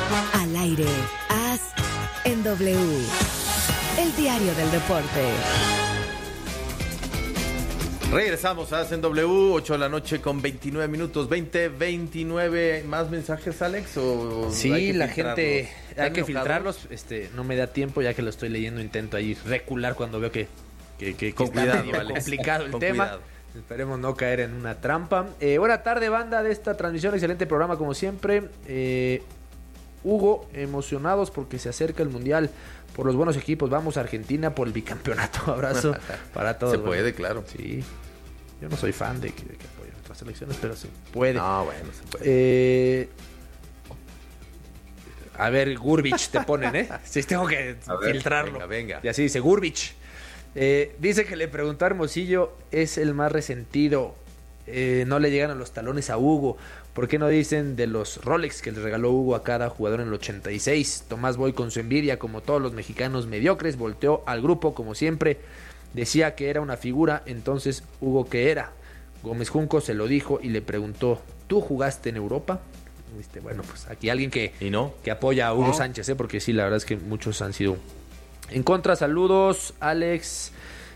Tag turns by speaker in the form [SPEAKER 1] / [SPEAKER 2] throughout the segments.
[SPEAKER 1] Al aire, AS en W. El diario del deporte.
[SPEAKER 2] Regresamos a AS en W, 8 de la noche con 29 minutos, 29. ¿Más mensajes, Alex? ¿O
[SPEAKER 3] sí, la gente hay que filtrarlos. No me da tiempo, ya que lo estoy leyendo, intento ahí recular cuando veo que
[SPEAKER 2] con
[SPEAKER 3] está
[SPEAKER 2] cuidado,
[SPEAKER 3] medio complicado el
[SPEAKER 2] con
[SPEAKER 3] tema.
[SPEAKER 2] Cuidado.
[SPEAKER 3] Esperemos no caer en una trampa. Buena tarde, banda de esta transmisión, excelente programa como siempre. Hugo, emocionados porque se acerca el Mundial, por los buenos equipos, vamos a Argentina por el bicampeonato. Abrazo para todos.
[SPEAKER 2] Se puede, claro.
[SPEAKER 3] Sí, yo no soy fan de que apoyen otras selecciones, pero se puede.
[SPEAKER 2] No, bueno, se puede.
[SPEAKER 3] A ver, Gurbich te ponen, ¿eh? Sí, tengo que filtrarlo.
[SPEAKER 2] Venga.
[SPEAKER 3] Y así dice, Gurbich. Dice que le preguntó a Hermosillo, es el más resentido. No le llegan a los talones a Hugo. ¿Por qué no dicen de los Rolex que le regaló Hugo a cada jugador en el 86? Tomás Boy, con su envidia, como todos los mexicanos mediocres, volteó al grupo como siempre. Decía que era una figura, entonces Hugo, ¿qué era? Gómez Junco se lo dijo y le preguntó, ¿tú jugaste en Europa? Bueno, pues aquí alguien que apoya a Hugo Sánchez, porque sí, la verdad es que muchos han sido en contra. Saludos, Alex,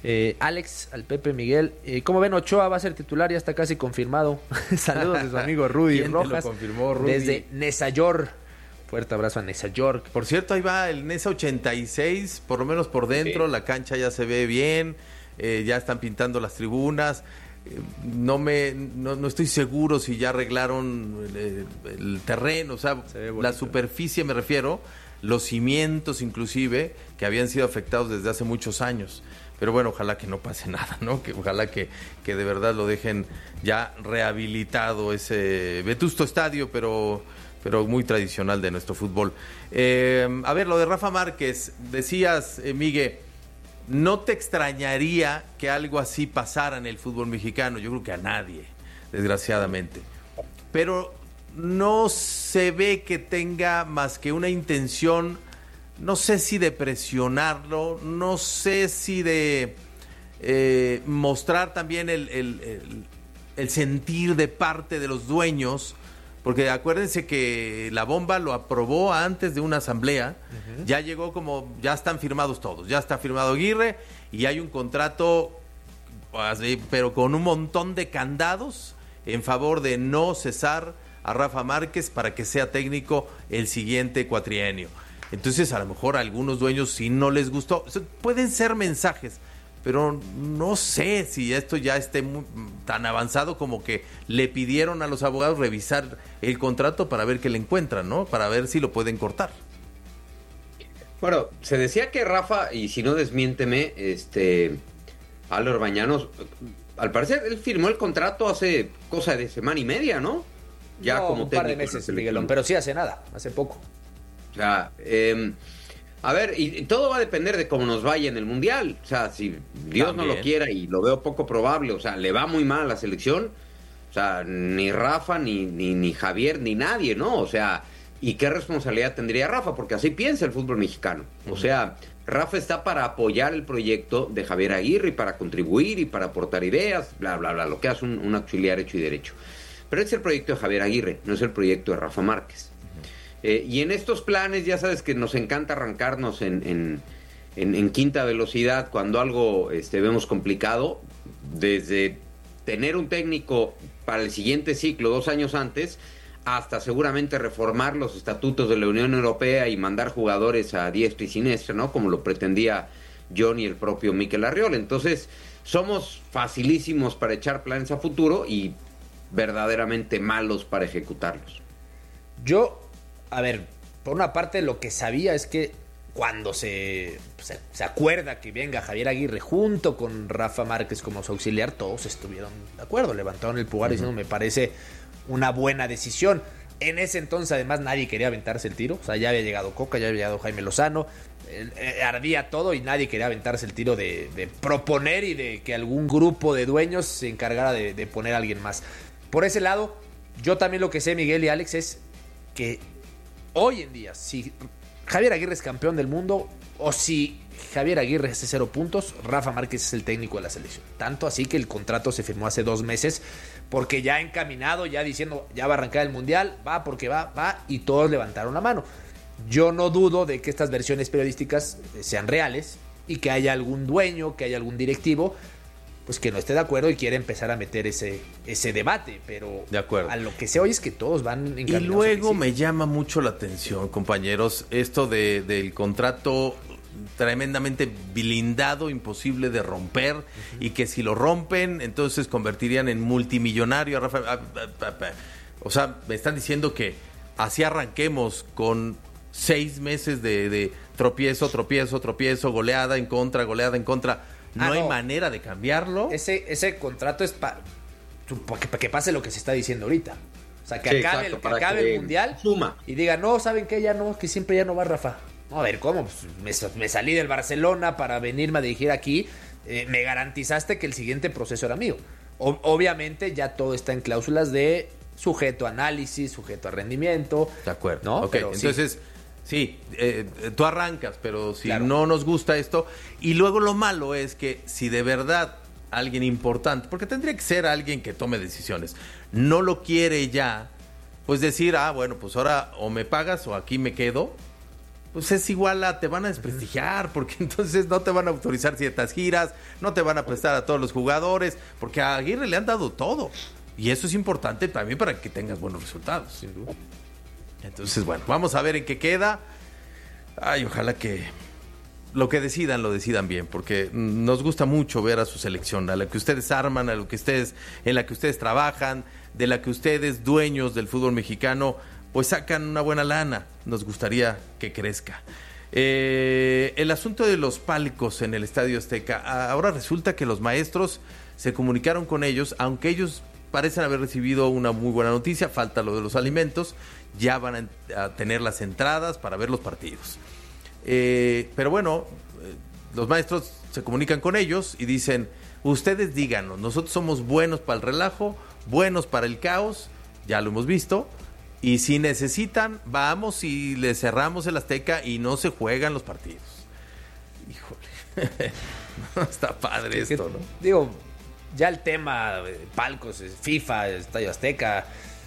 [SPEAKER 3] al Pepe Miguel. ¿Cómo ven? Ochoa va a ser titular, ya está casi confirmado. Saludos de su amigo Rudy Rojas.
[SPEAKER 2] Lo confirmó, Rudy?
[SPEAKER 3] Desde Nesayor. Fuerte abrazo a Nesayor.
[SPEAKER 2] Por cierto, ahí va el Nesa 86, por lo menos por dentro, sí. La cancha ya se ve bien, ya están pintando las tribunas. No estoy seguro si ya arreglaron el terreno, o sea, la superficie me refiero, los cimientos inclusive, que habían sido afectados desde hace muchos años. Pero bueno, ojalá que no pase nada, ¿no? Ojalá que de verdad lo dejen ya rehabilitado ese vetusto estadio, pero muy tradicional de nuestro fútbol. A ver, lo de Rafa Márquez, decías, Miguel, ¿no te extrañaría que algo así pasara en el fútbol mexicano? Yo creo que a nadie, desgraciadamente. Pero no se ve que tenga más que una intención, no sé si de presionarlo, no sé si de mostrar también el sentir de parte de los dueños, porque acuérdense que la bomba lo aprobó antes de una asamblea, ya llegó como, ya están firmados todos, ya está firmado Aguirre y hay un contrato, pero con un montón de candados en favor de no cesar a Rafa Márquez para que sea técnico el siguiente cuatrienio. Entonces a lo mejor a algunos dueños sí no les gustó, pueden ser mensajes, pero no sé si esto ya esté tan avanzado como que le pidieron a los abogados revisar el contrato para ver qué le encuentran, ¿no? Para ver si lo pueden cortar.
[SPEAKER 4] Bueno, se decía que Rafa, y si no desmiénteme, Álvaro Bañanos, al parecer él firmó el contrato hace cosa de semana y media, ¿no? Ya
[SPEAKER 3] no,
[SPEAKER 4] como
[SPEAKER 3] un par de meses, Miguelón, pero sí hace nada, hace poco.
[SPEAKER 4] O sea, a ver, y todo va a depender de cómo nos vaya en el Mundial. O sea, si Dios también no lo quiera, y lo veo poco probable, o sea, le va muy mal a la selección, o sea, ni Rafa, ni Javier, ni nadie, ¿no? O sea, ¿y qué responsabilidad tendría Rafa? Porque así piensa el fútbol mexicano. O sea, Rafa está para apoyar el proyecto de Javier Aguirre y para contribuir y para aportar ideas, bla, bla, bla, lo que hace un auxiliar hecho y derecho. Pero es el proyecto de Javier Aguirre, no es el proyecto de Rafa Márquez. Y en estos planes, ya sabes que nos encanta arrancarnos en quinta velocidad cuando algo vemos complicado, desde tener un técnico para el siguiente ciclo 2 años antes, hasta seguramente reformar los estatutos de la Unión Europea y mandar jugadores a diestra y siniestra, ¿no? Como lo pretendía John y el propio Mikel Arriola. Entonces, somos facilísimos para echar planes a futuro y verdaderamente malos para ejecutarlos.
[SPEAKER 3] A ver, por una parte lo que sabía es que cuando se acuerda que venga Javier Aguirre junto con Rafa Márquez como su auxiliar, todos estuvieron de acuerdo, levantaron el pulgar diciendo me parece una buena decisión. En ese entonces además nadie quería aventarse el tiro, o sea, ya había llegado Coca, ya había llegado Jaime Lozano, ardía todo y nadie quería aventarse el tiro de proponer y de que algún grupo de dueños se encargara de poner a alguien más. Por ese lado, yo también lo que sé, Miguel y Alex, es que hoy en día, si Javier Aguirre es campeón del mundo, o si Javier Aguirre hace 0 puntos, Rafa Márquez es el técnico de la selección. Tanto así que el contrato se firmó hace 2 meses, porque ya encaminado, ya diciendo, ya va a arrancar el Mundial, va porque va, y todos levantaron la mano. Yo no dudo de que estas versiones periodísticas sean reales y que haya algún dueño, que haya algún directivo pues que no esté de acuerdo y quiere empezar a meter ese debate, pero
[SPEAKER 2] de acuerdo.
[SPEAKER 3] A lo que se oye es que todos van encaminados.
[SPEAKER 2] Y luego me llama mucho la atención, compañeros, esto del contrato tremendamente blindado, imposible de romper, y que si lo rompen, entonces convertirían en multimillonario a Rafael. O sea, me están diciendo que así arranquemos con 6 meses de tropiezo, goleada en contra. No hay manera de cambiarlo.
[SPEAKER 3] Ese contrato es para que pase lo que se está diciendo ahorita. O sea, que acabe el Mundial
[SPEAKER 4] suma.
[SPEAKER 3] Y diga, no, ¿saben qué? Ya no, que siempre ya no va Rafa. No, a ver, ¿cómo? Pues me salí del Barcelona para venirme a dirigir aquí. Me garantizaste que el siguiente proceso era mío. Obviamente ya todo está en cláusulas de sujeto a análisis, sujeto a rendimiento.
[SPEAKER 2] De acuerdo.
[SPEAKER 3] ¿No?
[SPEAKER 2] Okay, pero entonces... Sí, tú arrancas, pero si
[SPEAKER 3] claro,
[SPEAKER 2] no nos gusta esto. Y luego lo malo es que si de verdad alguien importante, porque tendría que ser alguien que tome decisiones, no lo quiere ya, pues decir, bueno, pues ahora o me pagas o aquí me quedo, pues es igual a te van a desprestigiar, porque entonces no te van a autorizar ciertas giras, no te van a prestar a todos los jugadores, porque a Aguirre le han dado todo. Y eso es importante también para que tengas buenos resultados, sin duda. Entonces, bueno, vamos a ver en qué queda. Ay, ojalá que lo decidan bien, porque nos gusta mucho ver a su selección, a la que ustedes arman, en la que ustedes trabajan, de la que ustedes, dueños del fútbol mexicano, pues sacan una buena lana. Nos gustaría que crezca. El asunto de los palcos en el Estadio Azteca, ahora resulta que los maestros se comunicaron con ellos, aunque ellos parecen haber recibido una muy buena noticia, falta lo de los alimentos, ya van a tener las entradas para ver los partidos. Pero bueno, los maestros se comunican con ellos y dicen, ustedes díganos, nosotros somos buenos para el relajo, buenos para el caos, ya lo hemos visto, y si necesitan, vamos y les cerramos el Azteca y no se juegan los partidos. Híjole, no está padre esto, ¿no?
[SPEAKER 3] Digo, ya el tema palcos, FIFA, Estadio Azteca,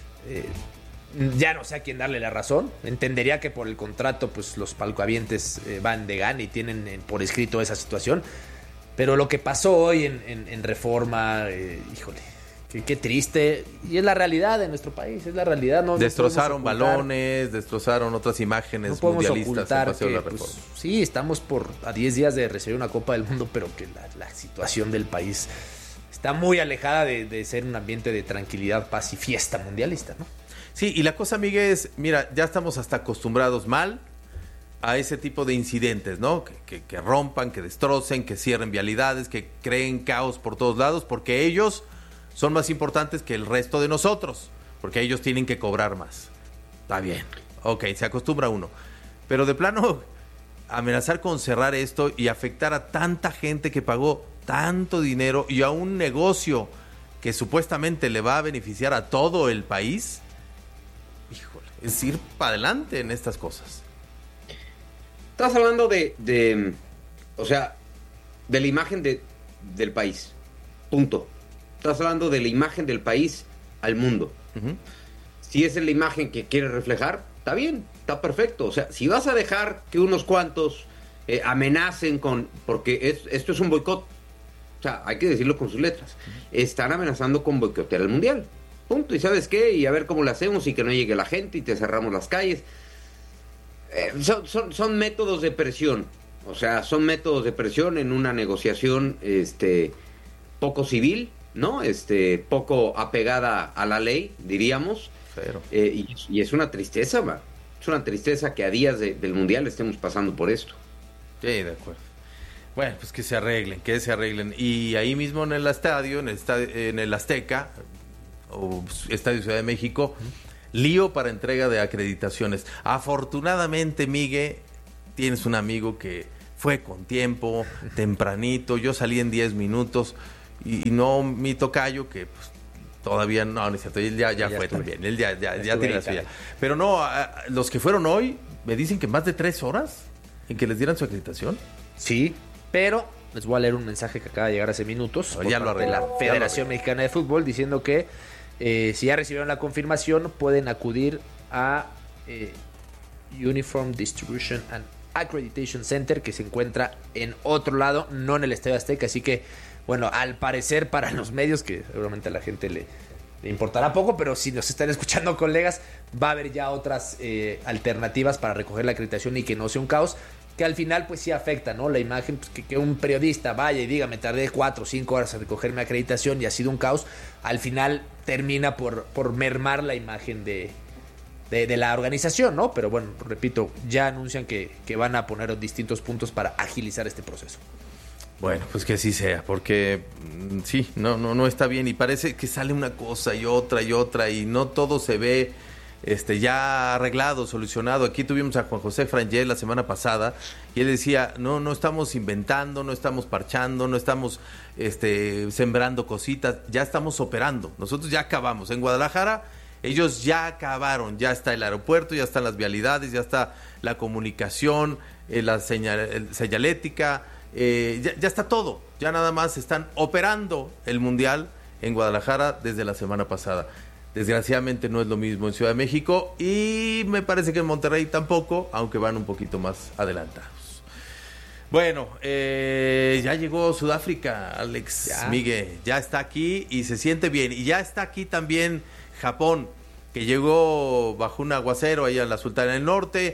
[SPEAKER 3] ya no sé a quién darle la razón. Entendería que por el contrato pues los palcohabientes van de gana y tienen por escrito esa situación, pero lo que pasó hoy en Reforma, híjole, qué triste, y es la realidad de nuestro país, es la realidad.
[SPEAKER 2] Destrozaron balones, destrozaron otras imágenes mundialistas en Paseo de la Reforma.
[SPEAKER 3] Pues, sí, estamos a 10 días de recibir una Copa del Mundo, pero que la situación del país está muy alejada de ser un ambiente de tranquilidad, paz y fiesta mundialista, ¿no?
[SPEAKER 2] Sí, y la cosa, Miguel, es, mira, ya estamos hasta acostumbrados mal a ese tipo de incidentes, ¿no? Que rompan, que destrocen, que cierren vialidades, que creen caos por todos lados, porque ellos son más importantes que el resto de nosotros, porque ellos tienen que cobrar más. Está bien, ok, se acostumbra uno. Pero de plano, amenazar con cerrar esto y afectar a tanta gente que pagó tanto dinero y a un negocio que supuestamente le va a beneficiar a todo el país, híjole, es ir para adelante en estas cosas.
[SPEAKER 4] Estás hablando de la imagen del país, punto. Estás hablando de la imagen del país al mundo. Uh-huh. Si esa es la imagen que quieres reflejar, está bien, está perfecto. O sea, si vas a dejar que unos cuantos amenacen porque esto es un boicot, o sea, hay que decirlo con sus letras. Están amenazando con boicotear el Mundial. Punto. ¿Y sabes qué? Y a ver cómo lo hacemos y que no llegue la gente y te cerramos las calles. Son métodos de presión. O sea, son métodos de presión en una negociación poco civil, ¿no? Poco apegada a la ley, diríamos.
[SPEAKER 2] Pero.
[SPEAKER 4] Y es una tristeza, man. Es una tristeza que a días del Mundial estemos pasando por esto.
[SPEAKER 2] Sí, de acuerdo. Bueno, pues que se arreglen. Y ahí mismo en el estadio, en el Azteca, o Estadio Ciudad de México, lío para entrega de acreditaciones. Afortunadamente, Miguel, tienes un amigo que fue con tiempo, tempranito. Yo salí en 10 minutos y no mi tocayo, que pues, todavía no es cierto. Él ya fue también. Él ya tiene la suya. Pero no, los que fueron hoy me dicen que más de 3 horas en que les dieran su acreditación.
[SPEAKER 3] Sí, pero les voy a leer un mensaje que acaba de llegar hace minutos
[SPEAKER 2] Ya lo
[SPEAKER 3] de la
[SPEAKER 2] arregló,
[SPEAKER 3] Federación Mexicana de Fútbol diciendo que si ya recibieron la confirmación pueden acudir a Uniform Distribution and Accreditation Center, que se encuentra en otro lado, no en el Estadio Azteca. Así que, bueno, al parecer para los medios, que seguramente a la gente le importará poco, pero si nos están escuchando colegas, va a haber ya otras alternativas para recoger la acreditación y que no sea un caos, que al final pues sí afecta, ¿no? La imagen, pues, que un periodista vaya y diga, me tardé 4 o 5 horas en recoger mi acreditación y ha sido un caos, al final termina por mermar la imagen de la organización, ¿no? Pero bueno, repito, ya anuncian que van a poner distintos puntos para agilizar este proceso.
[SPEAKER 2] Bueno, pues que así sea, porque sí, no está bien y parece que sale una cosa y otra y no todo se ve ya arreglado, solucionado. Aquí tuvimos a Juan José Frangel la semana pasada y él decía, no estamos inventando, no estamos parchando, no estamos sembrando cositas, ya estamos operando. Nosotros ya acabamos. En Guadalajara ellos ya acabaron, ya está el aeropuerto, ya están las vialidades, ya está la comunicación, la señalética, ya está todo. Ya nada más están operando el Mundial en Guadalajara desde la semana pasada. Desgraciadamente no es lo mismo en Ciudad de México y me parece que en Monterrey tampoco, aunque van un poquito más adelantados. Bueno, ya llegó Sudáfrica, Alex, Miguel, ya está aquí y se siente bien. Y ya está aquí también Japón, que llegó bajo un aguacero ahí a la Sultana del Norte.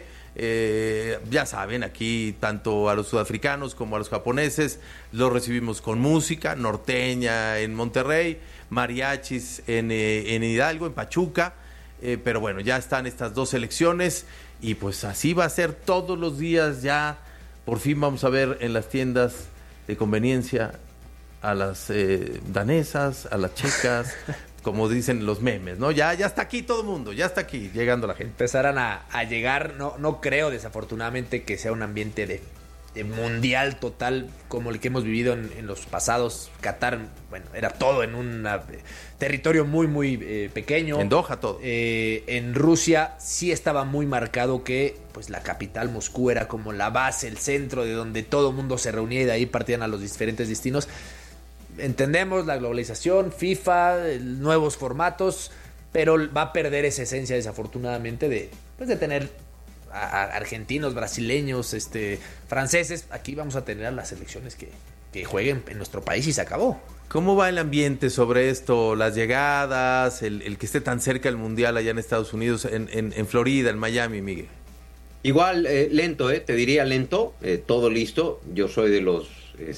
[SPEAKER 2] Ya saben, aquí tanto a los sudafricanos como a los japoneses los recibimos con música norteña en Monterrey, mariachis en Hidalgo, en Pachuca, pero bueno, ya están estas 2 selecciones y pues así va a ser todos los días. Ya por fin vamos a ver en las tiendas de conveniencia a las danesas, a las checas, como dicen los memes, ¿no? Ya está aquí todo el mundo, ya está aquí llegando la gente.
[SPEAKER 3] Empezarán a llegar, no creo desafortunadamente que sea un ambiente de mundial total como el que hemos vivido en los pasados. Qatar, bueno, era todo en un territorio muy pequeño.
[SPEAKER 2] En Doha todo.
[SPEAKER 3] En Rusia sí estaba muy marcado que pues la capital, Moscú, era como la base, el centro de donde todo el mundo se reunía y de ahí partían a los diferentes destinos. Entendemos la globalización, FIFA, nuevos formatos, pero va a perder esa esencia desafortunadamente de tener a argentinos, brasileños, franceses. Aquí vamos a tener a las selecciones que jueguen en nuestro país y se acabó.
[SPEAKER 2] ¿Cómo va el ambiente sobre esto? Las llegadas, el que esté tan cerca el Mundial allá en Estados Unidos, en Florida, en Miami, Miguel.
[SPEAKER 4] Igual, lento, te diría lento, todo listo. Yo soy de los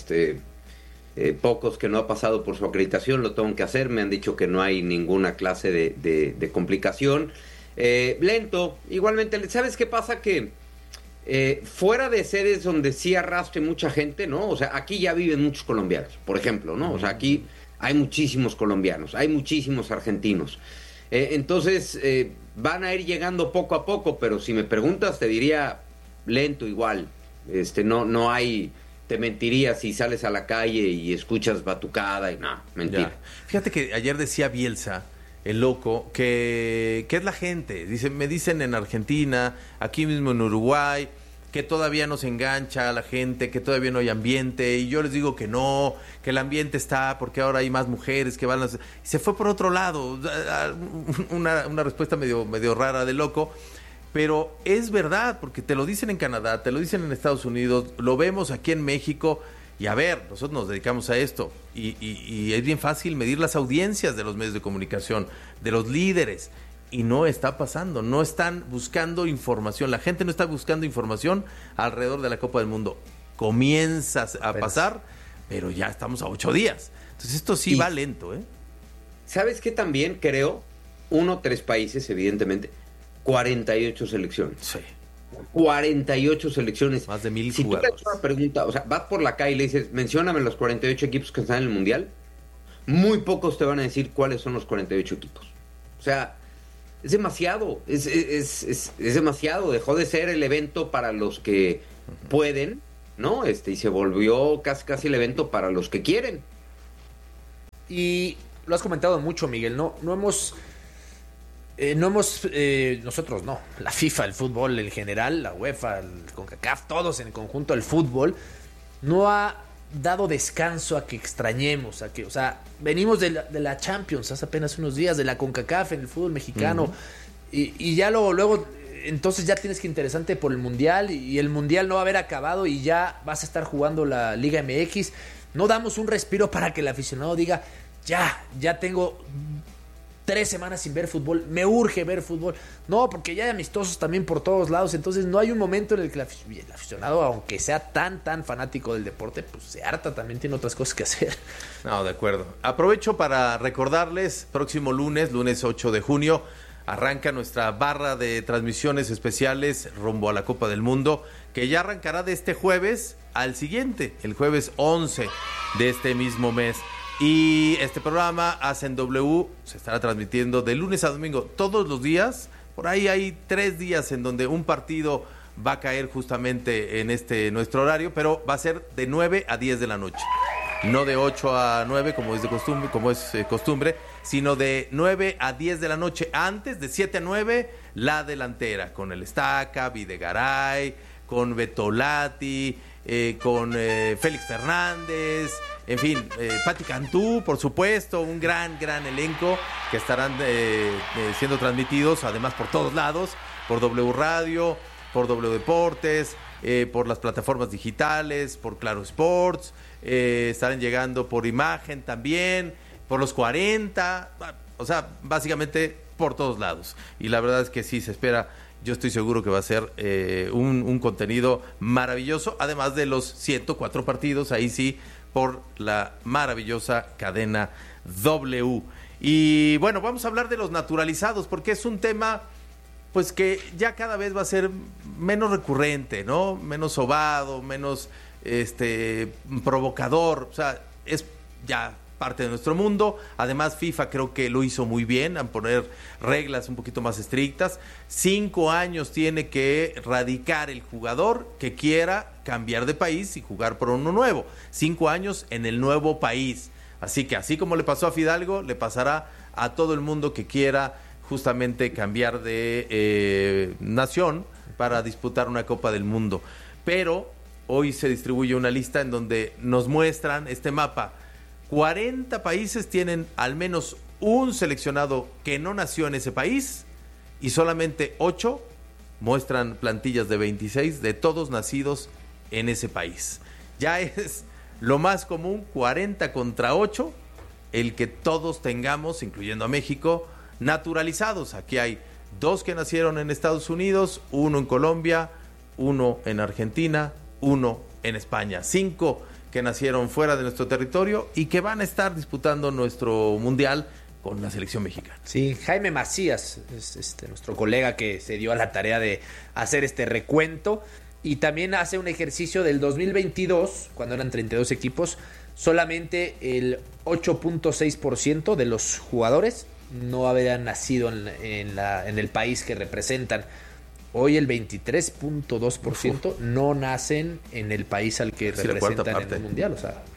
[SPEAKER 4] pocos que no ha pasado por su acreditación, lo tengo que hacer. Me han dicho que no hay ninguna clase de complicación. Lento, igualmente. ¿Sabes qué pasa? Que fuera de sedes donde sí arrastre mucha gente, ¿no? O sea, aquí ya viven muchos colombianos, por ejemplo, ¿no? O sea, aquí hay muchísimos colombianos, hay muchísimos argentinos. Entonces, van a ir llegando poco a poco, pero si me preguntas, te diría lento igual. No hay... Te mentiría si sales a la calle y escuchas batucada y no, mentira.
[SPEAKER 2] Ya. Fíjate que ayer decía Bielsa, el loco, que es la gente. Me dicen en Argentina, aquí mismo en Uruguay, que todavía no se engancha a la gente, que todavía no hay ambiente, y yo les digo que no, que el ambiente está porque ahora hay más mujeres que van a... Se fue por otro lado, una respuesta medio rara de loco. Pero es verdad, porque te lo dicen en Canadá, te lo dicen en Estados Unidos, lo vemos aquí en México. Y a ver, nosotros nos dedicamos a esto y es bien fácil medir las audiencias de los medios de comunicación, de los líderes, y no está pasando, no están buscando información, la gente no está buscando información alrededor de la Copa del Mundo. Comienza a pasar, pero ya estamos a 8 días. Entonces esto sí va lento, ¿eh?
[SPEAKER 4] ¿Sabes qué también creo? 3 países, evidentemente. 48 selecciones.
[SPEAKER 2] Sí.
[SPEAKER 4] 48 selecciones.
[SPEAKER 2] Más de 1000
[SPEAKER 4] si
[SPEAKER 2] jugadores.
[SPEAKER 4] Si tú te haces una pregunta, o sea, vas por la calle y le dices, mencióname los 48 equipos que están en el Mundial, muy pocos te van a decir cuáles son los 48 equipos. O sea, es demasiado. Es demasiado. Dejó de ser el evento para los que pueden, ¿no? Y se volvió casi el evento para los que quieren.
[SPEAKER 3] Y lo has comentado mucho, Miguel, no hemos no hemos, nosotros no, la FIFA, el fútbol en general, la UEFA, el CONCACAF, todos en el conjunto, el fútbol, no ha dado descanso a que extrañemos, a que, o sea, venimos de la Champions hace apenas unos días, de la CONCACAF en el fútbol mexicano, y ya luego, entonces ya tienes que interesarte por el Mundial, y el Mundial no va a haber acabado y ya vas a estar jugando la Liga MX. No damos un respiro para que el aficionado diga, ya tengo 3 semanas sin ver fútbol, me urge ver fútbol. No, porque ya hay amistosos también por todos lados, entonces no hay un momento en el que el aficionado, aunque sea tan fanático del deporte, pues se harta, también tiene otras cosas que hacer.
[SPEAKER 2] No, de acuerdo. Aprovecho para recordarles, próximo lunes 8 de junio, arranca nuestra barra de transmisiones especiales rumbo a la Copa del Mundo, que ya arrancará de este jueves al siguiente, el jueves 11 de este mismo mes. Y este programa, Hacen W, se estará transmitiendo de lunes a domingo todos los días. Por ahí hay 3 días en donde un partido va a caer justamente en nuestro horario, pero va a ser de 9 a 10 de la noche. No de 8 a 9 como es costumbre, sino de 9 a 10 de la noche. Antes, de 7 a 9, la delantera, con el Estaca, Videgaray, con Betolati, con Félix Fernández, en fin, Pati Cantú, por supuesto, un gran elenco que estarán siendo transmitidos, además por todos lados, por W Radio, por W Deportes, por las plataformas digitales, por Claro Sports, estarán llegando por imagen también, por los 40, o sea, básicamente por todos lados. Y la verdad es que sí se espera. Yo estoy seguro que va a ser un contenido maravilloso, además de los 104 partidos, ahí sí, por la maravillosa cadena W. Y bueno, vamos a hablar de los naturalizados, porque es un tema pues que ya cada vez va a ser menos recurrente, ¿no? Menos sobado, menos provocador, o sea, es ya parte de nuestro mundo. Además, FIFA creo que lo hizo muy bien al poner reglas un poquito más estrictas. 5 años tiene que radicar el jugador que quiera cambiar de país y jugar por uno nuevo. 5 años en el nuevo país. Así que así como le pasó a Fidalgo, le pasará a todo el mundo que quiera justamente cambiar de nación para disputar una Copa del Mundo. Pero hoy se distribuye una lista en donde nos muestran este mapa. 40 países tienen al menos un seleccionado que no nació en ese país y solamente 8 muestran plantillas de 26 de todos nacidos en ese país. Ya es lo más común, 40 contra 8, el que todos tengamos, incluyendo a México, naturalizados. Aquí hay 2 que nacieron en Estados Unidos, 1 en Colombia, 1 en Argentina, 1 en España. 5 que nacieron fuera de nuestro territorio y que van a estar disputando nuestro mundial con la selección mexicana.
[SPEAKER 3] Sí, Jaime Macías es nuestro colega que se dio a la tarea de hacer este recuento y también hace un ejercicio del 2022, cuando eran 32 equipos, solamente el 8.6% de los jugadores no habían nacido en el país que representan. Hoy el 23.2% no nacen en el país al que representan en el mundial. O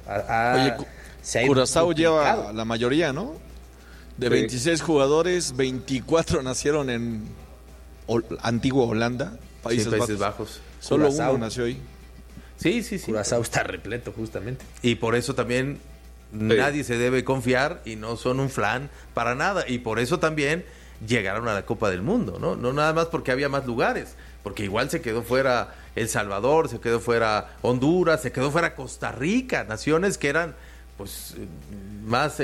[SPEAKER 3] sea,
[SPEAKER 5] Curazao lleva la mayoría, ¿no? De 26 jugadores, 24 nacieron en antigua Holanda,
[SPEAKER 2] Países Bajos.
[SPEAKER 5] Solo Curazao. 1 nació ahí.
[SPEAKER 2] Sí.
[SPEAKER 3] Curazao está repleto, justamente.
[SPEAKER 2] Y por eso también nadie se debe confiar y no son un flan para nada. Y por eso también llegaron a la Copa del Mundo, ¿no? No nada más porque había más lugares, porque igual se quedó fuera El Salvador, se quedó fuera Honduras, se quedó fuera Costa Rica, naciones que eran pues más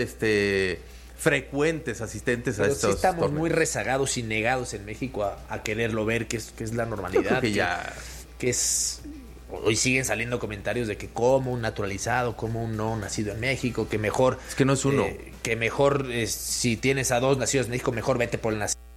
[SPEAKER 2] frecuentes asistentes. Pero a estos
[SPEAKER 3] sí estamos
[SPEAKER 2] torneos.
[SPEAKER 3] Muy rezagados y negados en México a quererlo ver, que es la normalidad.
[SPEAKER 2] Yo creo que ya
[SPEAKER 3] que es. Hoy siguen saliendo comentarios de que como un naturalizado, como un no nacido en México, que mejor...
[SPEAKER 2] Es que no es uno.
[SPEAKER 3] Que mejor, si tienes a 2 nacidos en México, mejor vete por el nacido